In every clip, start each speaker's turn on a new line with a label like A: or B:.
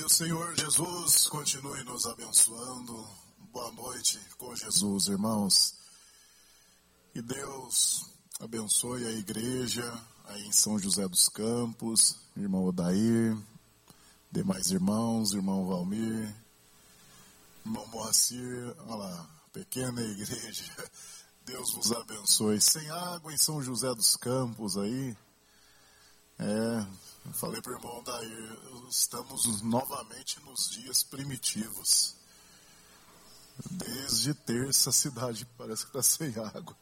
A: o Senhor Jesus continue nos abençoando. Boa noite com Jesus, irmãos. Que Deus abençoe a igreja aí em São José dos Campos, irmão Odair, demais irmãos, irmão Valmir, irmão Moacir, olha lá, pequena igreja. Deus vos abençoe. Sem água em São José dos Campos aí. Eu falei para o irmão Odair, estamos novamente nos dias primitivos. Desde terça a cidade parece que está sem água.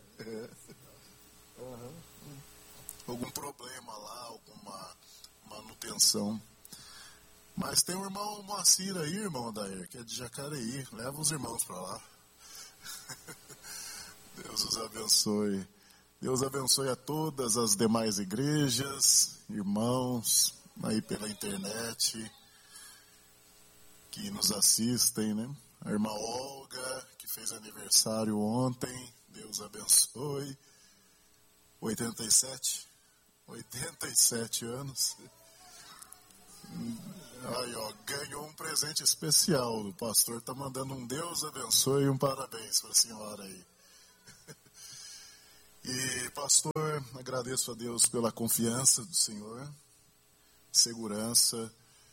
A: Algum problema lá, alguma manutenção. Mas tem o irmão Moacir aí, irmão Odair, que é de Jacareí. Leva os irmãos para lá. Deus os abençoe. Deus abençoe a todas as demais igrejas, irmãos, aí pela internet, que nos assistem, né? A irmã Olga, que fez aniversário ontem, Deus abençoe. 87 anos. Aí, ó, ganhou um presente especial. O pastor está mandando um Deus abençoe e um parabéns para a senhora aí. E, pastor, agradeço a Deus pela confiança do Senhor, segurança.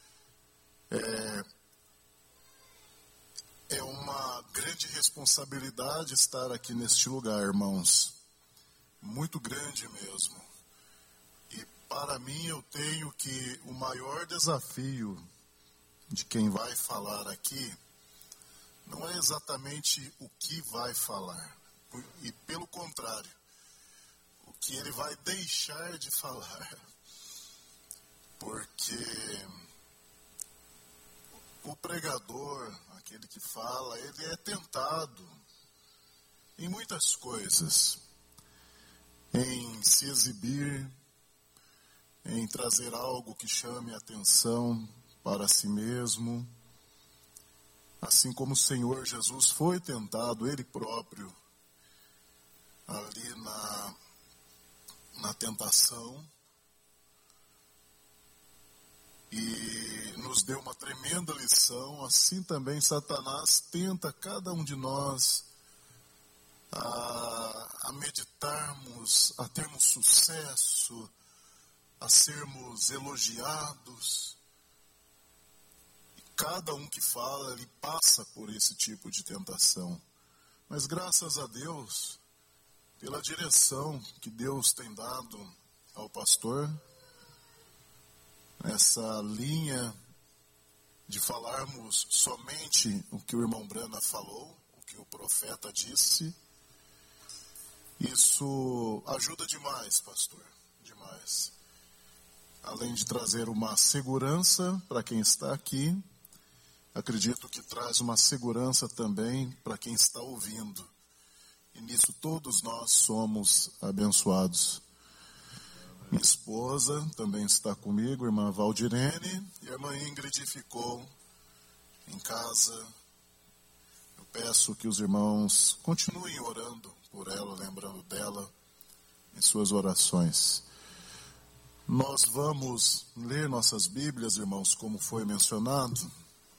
A: É uma grande responsabilidade estar aqui neste lugar, irmãos. Muito grande mesmo. E para mim eu tenho que o maior desafio de quem vai falar aqui não é exatamente o que vai falar, e pelo contrário, o que ele vai deixar de falar. Porque o pregador, aquele que fala, ele é tentado em muitas coisas, em se exibir, em trazer algo que chame a atenção para si mesmo, assim como o Senhor Jesus foi tentado, ele próprio, ali na tentação, e nos deu uma tremenda lição. Assim também Satanás tenta cada um de nós a meditarmos, a termos sucesso, a sermos elogiados. E cada um que fala, ele passa por esse tipo de tentação. Mas graças a Deus, pela direção que Deus tem dado ao pastor, essa linha de falarmos somente o que o irmão Brana falou, o que o profeta disse, isso ajuda demais, pastor, demais. Além de trazer uma segurança para quem está aqui, acredito que traz uma segurança também para quem está ouvindo. E nisso todos nós somos abençoados. Minha esposa também está comigo, irmã Valdirene, e a irmã Ingrid ficou em casa. Eu peço que os irmãos continuem orando por ela, lembrando dela em suas orações. Nós vamos ler nossas Bíblias, irmãos, como foi mencionado.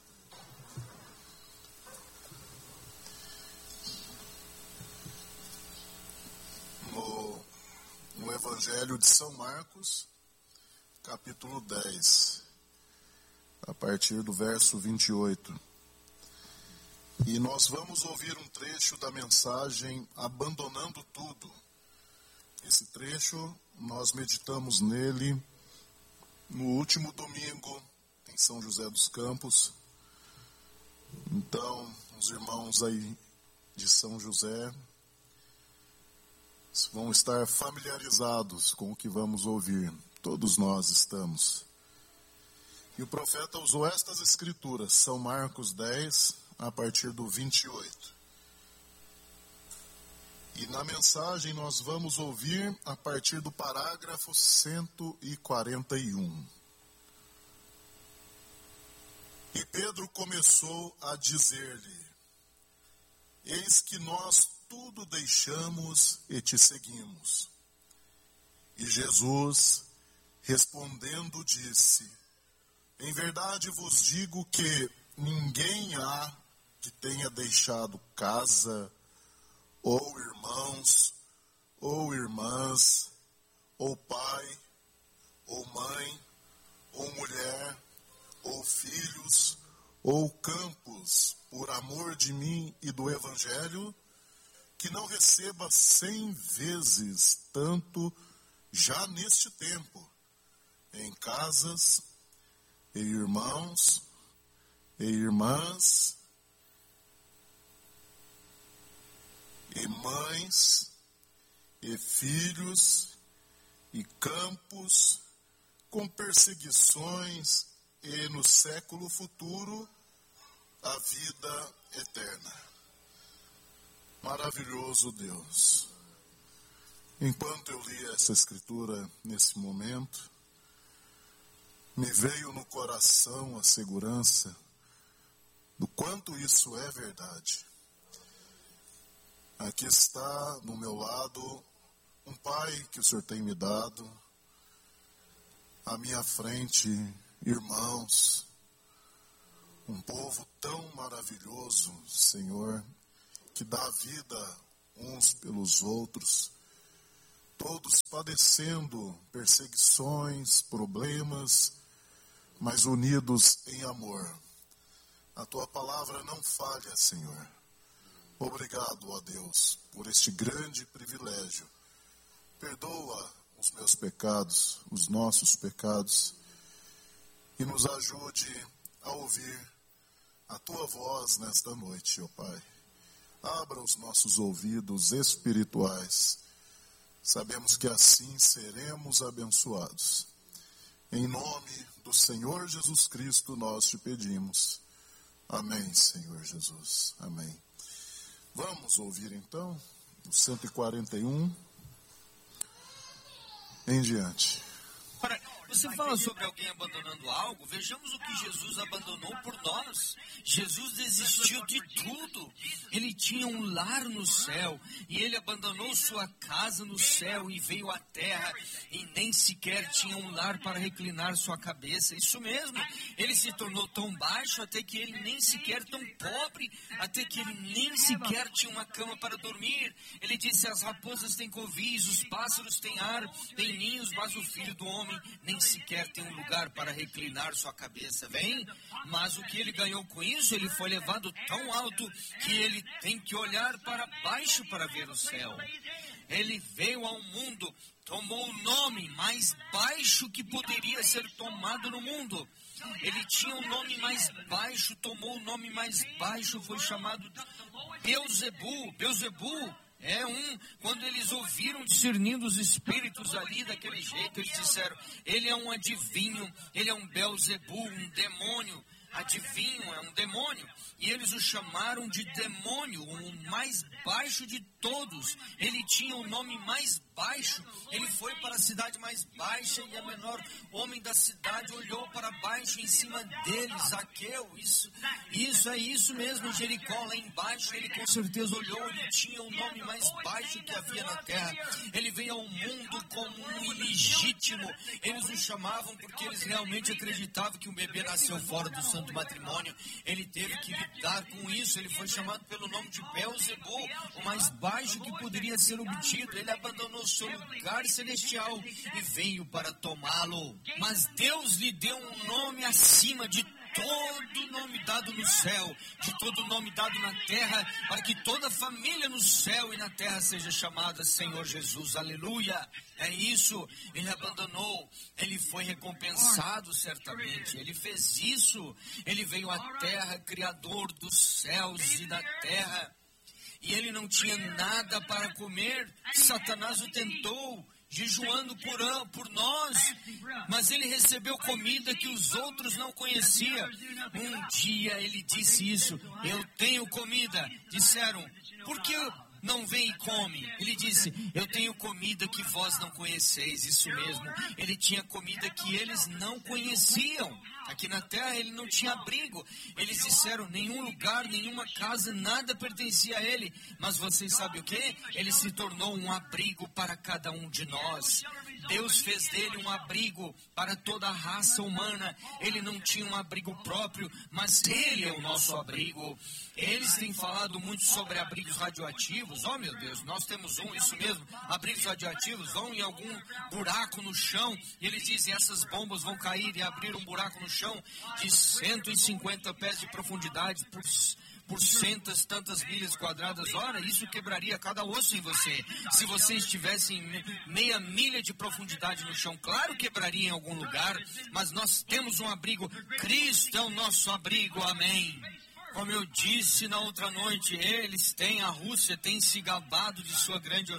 A: No Evangelho de São Marcos, capítulo 10, a partir do verso 28. E nós vamos ouvir um trecho da mensagem Abandonando Tudo. Esse trecho, nós meditamos nele no último domingo, em São José dos Campos. Então, os irmãos aí de São José vão estar familiarizados com o que vamos ouvir. Todos nós estamos. E o profeta usou estas escrituras, São Marcos 10, a partir do 28. E na mensagem nós vamos ouvir a partir do parágrafo 141. E Pedro começou a dizer-lhe: eis que nós tudo deixamos e te seguimos. E Jesus, respondendo, disse: Em verdade vos digo que ninguém há que tenha deixado casa, ou irmãos, ou irmãs, ou pai, ou mãe, ou mulher, ou filhos, ou campos, por amor de mim e do Evangelho, que não receba 100 vezes tanto já neste tempo, em casas, e irmãos, e irmãs, e mães, e filhos, e campos, com perseguições, e no século futuro, a vida eterna. Maravilhoso Deus. Enquanto eu li essa escritura nesse momento, me veio no coração a segurança do quanto isso é verdade. Aqui está no meu lado um pai que o Senhor tem me dado, à minha frente irmãos, um povo tão maravilhoso, Senhor, que dá vida uns pelos outros, todos padecendo perseguições, problemas, mas unidos em amor. A tua palavra não falha, Senhor. Obrigado, ó Deus, por este grande privilégio. Perdoa os meus pecados, os nossos pecados, e nos ajude a ouvir a tua voz nesta noite, ó Pai. Abra os nossos ouvidos espirituais. Sabemos que assim seremos abençoados. Em nome do Senhor Jesus Cristo nós te pedimos. Amém, Senhor Jesus. Amém. Vamos ouvir então o 141 em diante.
B: Ora, você fala sobre alguém abandonando algo, vejamos o que Jesus abandonou por nós. Jesus desistiu de tudo. Ele tinha um lar no céu e ele abandonou sua casa no céu e veio à terra e nem sequer tinha um lar para reclinar sua cabeça. Isso mesmo, ele se tornou tão baixo até que ele nem sequer tão pobre, até que ele nem sequer tinha uma cama para dormir. Ele disse: as raposas têm covis, os pássaros têm ar, têm ninhos, mas o filho do homem nem sequer tem um lugar para reclinar sua cabeça. Vem, mas o que ele ganhou com isso? Ele foi levado tão alto que ele tem que olhar para baixo para ver o céu. Ele veio ao mundo, tomou o nome mais baixo que poderia ser tomado no mundo. Ele tinha um nome mais baixo, tomou o nome mais baixo, foi chamado Beelzebu. Beelzebu quando eles ouviram discernindo os espíritos ali daquele jeito, eles disseram: ele é um adivinho, ele é um Beelzebu, um demônio. Adivinho é um demônio. E eles o chamaram de demônio, o mais baixo de todos. Ele tinha o nome mais baixo. Ele foi para a cidade mais baixa e a menor homem da cidade olhou para baixo em cima dele. Zaqueu, isso mesmo, Jericó lá embaixo. Ele com certeza olhou, ele tinha o nome mais baixo que havia na terra. Ele veio ao mundo como um ilegítimo. Eles o chamavam porque eles realmente acreditavam que o bebê nasceu fora do santo matrimônio. Ele teve que lidar com isso. Ele foi chamado pelo nome de Beelzebu, o mais baixo que poderia ser obtido. Ele abandonou seu lugar celestial e veio para tomá-lo. Mas Deus lhe deu um nome acima de todo nome dado no céu, de todo nome dado na terra, para que toda família no céu e na terra seja chamada Senhor Jesus. Aleluia! É isso, ele abandonou, ele foi recompensado certamente, ele fez isso, ele veio à terra, criador dos céus e da terra, e ele não tinha nada para comer. Satanás o tentou, jejuando por nós, mas ele recebeu comida que os outros não conheciam. Um dia ele disse isso: eu tenho comida. Disseram: por que não vem e come? Ele disse: eu tenho comida que vós não conheceis. Isso mesmo, ele tinha comida que eles não conheciam. Aqui na terra ele não tinha abrigo. Eles disseram: nenhum lugar, nenhuma casa, nada pertencia a ele. Mas vocês sabem o que? Ele se tornou um abrigo para cada um de nós. Deus fez dele um abrigo para toda a raça humana. Ele não tinha um abrigo próprio, mas ele é o nosso abrigo. Eles têm falado muito sobre abrigos radioativos. Oh, meu Deus, nós temos isso mesmo. Abrigos radioativos vão em algum buraco no chão e eles dizem essas bombas vão cair e abrir um buraco no chão de 150 pés de profundidade por tantas milhas quadradas. Ora, isso quebraria cada osso em você. Se você estivesse em meia milha de profundidade no chão, claro, quebraria em algum lugar, mas nós temos um abrigo. Cristo é o nosso abrigo, amém. Como eu disse na outra noite, a Rússia tem se gabado de sua grande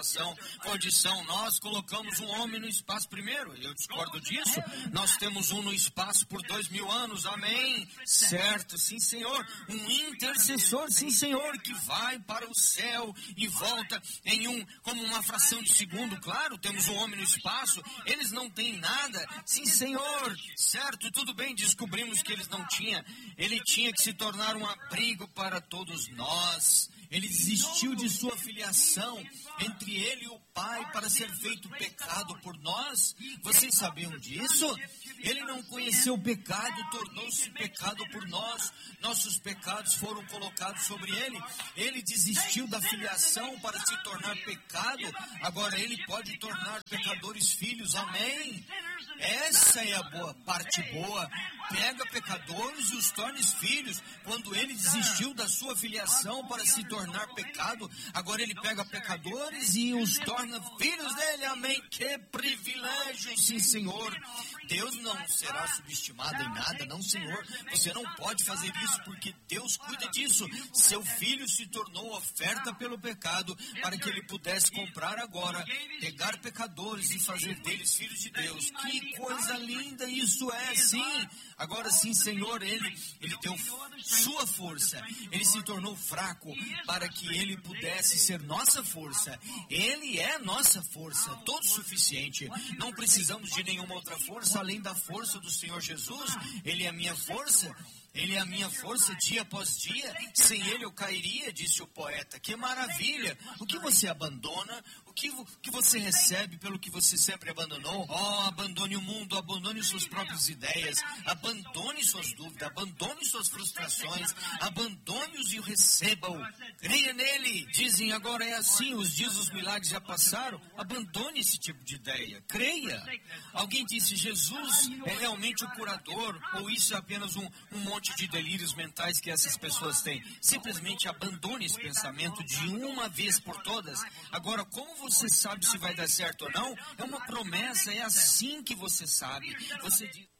B: condição. Nós colocamos um homem no espaço primeiro, eu discordo disso. Nós temos um no espaço por 2000 anos, amém? Certo, sim senhor. Um intercessor, sim senhor, que vai para o céu e volta como uma fração de segundo. Claro, temos um homem no espaço, eles não têm nada, sim senhor. Certo, tudo bem, descobrimos que eles não tinham. Ele tinha que se tornar um abrigo para todos nós. Ele desistiu de sua filiação entre ele e o Pai para ser feito pecado por nós. Vocês sabiam disso? Ele não conheceu o pecado, tornou-se pecado por nós. Nossos pecados foram colocados sobre ele. Ele desistiu da filiação para se tornar pecado. Agora ele pode tornar pecadores filhos. Amém? Essa é a parte boa. Pega pecadores e os tornes filhos. Quando ele desistiu da sua filiação para se tornar pecado, agora ele pega pecadores e os torna filhos dele. Amém? Que privilégio, sim senhor. Deus não será subestimado em nada, não senhor. Você não pode fazer isso porque Deus cuida disso. Seu filho se tornou oferta pelo pecado para que ele pudesse comprar agora, pegar pecadores e fazer deles filhos de Deus. Que coisa linda isso é, sim. Agora sim, Senhor, ele deu sua força. Ele se tornou fraco para que ele pudesse ser nossa força. Ele é nossa força, todo suficiente. Não precisamos de nenhuma outra força além da força do Senhor Jesus. Ele é a minha força. Ele é a minha força dia após dia. Sem ele eu cairia, disse o poeta. Que maravilha! O que você abandona? O que você recebe pelo que você sempre abandonou? Oh, abandone o mundo, abandone suas próprias ideias, abandone suas dúvidas, abandone suas frustrações, abandone-os e receba-o. Creia nele. Dizem agora é assim, os dias dos milagres já passaram. Abandone esse tipo de ideia. Creia. Alguém disse, Jesus é realmente o curador, ou isso é apenas um monte de delírios mentais que essas pessoas têm? Simplesmente abandone esse pensamento de uma vez por todas. Agora, como você sabe se vai dar certo ou não? É uma promessa, é assim que você sabe. Você diz...